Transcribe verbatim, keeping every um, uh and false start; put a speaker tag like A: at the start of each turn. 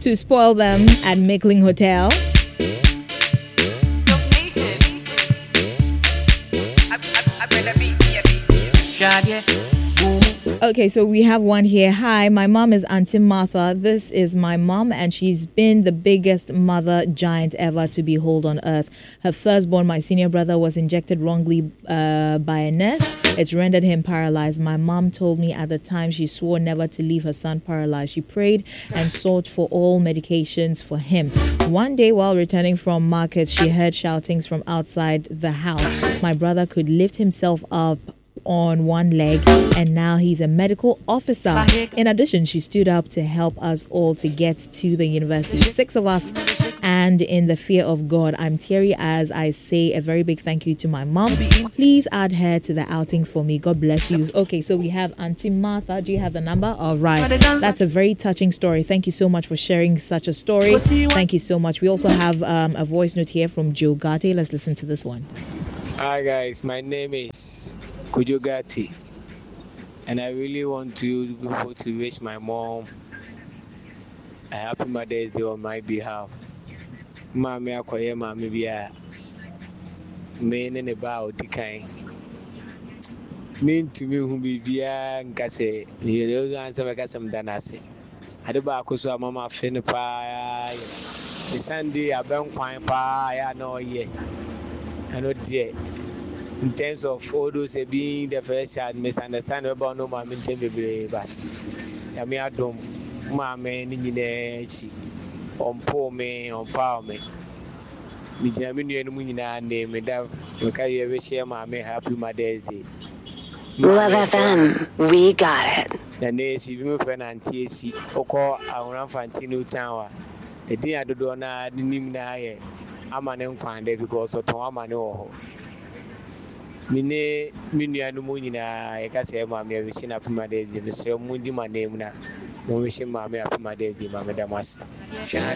A: to spoil them at Mickling Hotel. Okay, so we have one here. Hi, my mom is Auntie Martha. This is my mom, and she's been the biggest mother giant ever to behold on earth. Her firstborn, my senior brother, was injected wrongly uh, by a nurse. It's rendered him paralyzed. My mom told me at the time she swore never to leave her son paralyzed. She prayed and sought for all medications for him. One day, while returning from market, she heard shoutings from outside the house. My brother could lift himself up on one leg, and now he's a medical officer. In addition, she stood up to help us all to get to the university. Six of us, and in the fear of God. I'm teary as I say a very big thank you to my mom. Please add her to the outing for me. God bless you. Okay, so we have Auntie Martha. Do you have the number? All right. That's a very touching story. Thank you so much for sharing such a story. Thank you so much. We also have um, a voice note here from Joe Garte. Let's listen to this one.
B: Hi guys, my name is Kujogati, and I really want to people to wish my mom a happy Mother's Day on my behalf. Mommy, akoye mommy bia me ne ne ba odikan. Me ntumi hu bibia nkase ye yo answer be kasem danase. Ade ba akoso mama fe ne pa the Sunday aben kwan pa ya no ye. Ano dear. In terms of all those uh, being the first child, misunderstand about no mammy, but I mean, I don't, mammy, Nini, on poor me, on power me. Me, Jamie, and Munina name it up because you ever share mammy happy Mother's Day.
C: Love F M, we got it.
B: The name even friend and T S C, or call our Fantino Tower. The day I do not, the name I am an inquiry because of Tomamano. Mine minua no mu nyina e ka se ma me wish na pima daisy no so mu di ma name na mo wish ma me apima daisy ma me damas